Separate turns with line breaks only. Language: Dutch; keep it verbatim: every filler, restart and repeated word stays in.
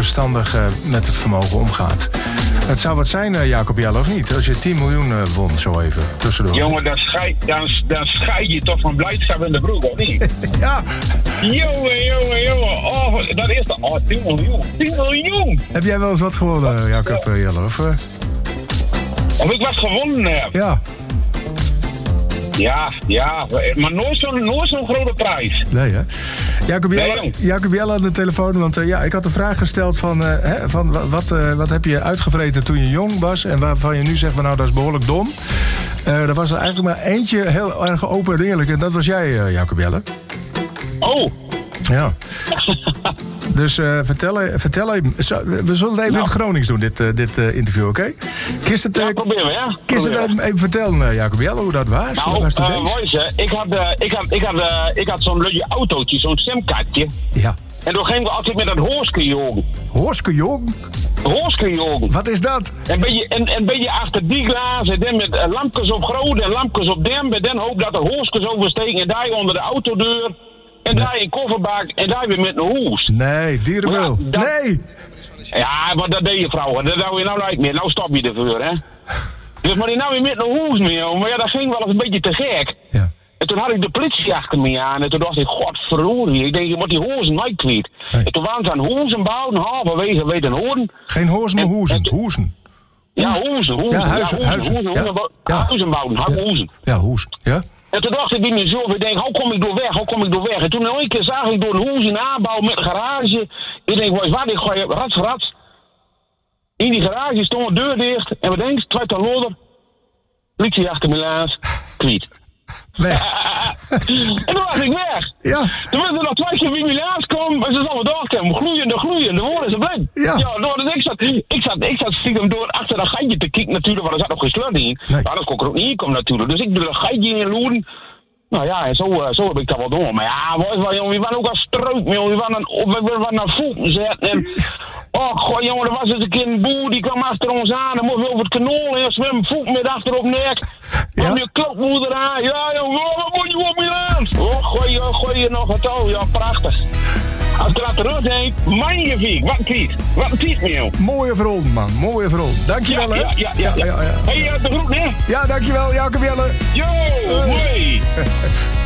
verstandig uh, met het vermogen omgaat. Het zou wat zijn, uh, Jacob Jelle, of niet? Als je tien miljoen uh, won, zo even, tussendoor.
Jongen, dan scheid, dan, dan scheid je toch van blijdschap in de broek, of niet?
Ja.
Jongen, jongen, jongen. Oh, dat is de... Oh, tien miljoen. tien miljoen.
Heb jij wel eens wat gewonnen, uh, Jacob uh, Jelle? Of, uh...
of ik wat gewonnen heb?
Ja.
Ja, ja. Maar nooit zo'n, nooit zo'n grote prijs.
Nee, hè? Jacob Jelle,
nee,
Jacob Jelle aan de telefoon, want uh, ja, ik had een vraag gesteld van, uh, hè, van wat, uh, wat heb je uitgevreten toen je jong was en waarvan je nu zegt van nou dat is behoorlijk dom. Uh, er was er eigenlijk maar eentje heel erg open en eerlijk en dat was jij, uh, Jacob Jelle.
Oh.
Ja. Dus uh, vertel, vertel even. We zullen het even nou. in het Gronings doen, dit, uh, dit uh, interview, oké? Okay? Kist het, uh,
ja, proberen we, ja.
Kist het even, even vertellen, uh, Jacob Jelle, hoe dat was?
Nou,
was
uh, Moise, ik had, uh, ik had, ik had, uh, ik had zo'n leuke autootje, zo'n stemkaartje.
Ja.
En toen gingen we altijd met dat hoorske-jogen.
Hoorske-jogen?
Hoorske-jogen.
Wat is dat?
En ben je, en, en ben je achter die glazen, en dan met uh, lampjes op groot en lampjes op dem, en dan hoop dat er hoorskes oversteken en daar onder de autodeur. En nee. daar in kofferbak en daar weer met een hoes.
Nee, dierenwil. Ja, dat... Nee!
Ja, maar dat deed je vrouwen. Dat doe je nou nooit meer. Nou stop je ervoor, hè. Dus maar die nou weer met een hoes meer. Maar ja, dat ging wel eens een beetje te gek.
Ja.
En toen had ik de politie achter me aan. En toen dacht ik, godverdorie. Ik denk, je moet die hozen nooit kwijt. Nee. En toen waren ze aan hoezen bouwen. Halverwege weet een hoorn.
Geen hozen, maar hoezen.
En,
hoezen.
Ja, hoezen. hoezen.
Ja, huizen.
Ja, hoezen.
Huizen,
hoezen, hoezen, ja. Huizen bouwen.
Ja.
Hoezen.
Ja, hoezen. Ja.
En toen dacht ik in mezelf, ik denk, hoe kom ik door weg, hoe kom ik door weg? En toen een keer zag ik door een hoes in aanbouw met een garage. Ik denk, wat, ik gooi rats, rats. In die garage stond een deur dicht. En wat denk je, twee ton loder. Politie achter me laat, kwiet.
Weg.
En toen was ik weg.
Ja.
Toen was er nog twee keer wie me laatst kwam. En ze zouden doorkomen. Gloeiende, gloeiende. Worden ze blind.
Ja.
Ja, door, dus ik zat, ik zat, ik zat stiekem door achter dat gatje te kijken natuurlijk. Want er zat nog geen slot in.
Nee.
Maar dat kon ik er ook niet in komen natuurlijk. Dus ik doe dat gatje in loeren. Nou ja, en zo, uh, zo heb ik dat wel door. Maar ja, we, jongen, we waren ook al struik, jongen. We waren, we waren naar voeten zetten. En, oh, goh, jongen, er was eens een keer een boer die kwam achter ons aan. Dan mocht we over het kanool en zwemmen, voet met achterop nek. Kwam ja? je klokmoeder aan. Ja, jongen, wat moet je op je aan? Oh, gooi, gooi je nog het touw. Ja, prachtig. Als ik er terug heen, magnifiek. Wat een tiet. Wat een tiet, joh.
Mooie verrol, man. Mooie verrol. Dankjewel,
ja,
hè.
Ja, ja, ja. ja. ja, ja. Hé, hey, uh, de groet, hè.
Ja, dankjewel, Jacob Jelle.
Yo, mooi.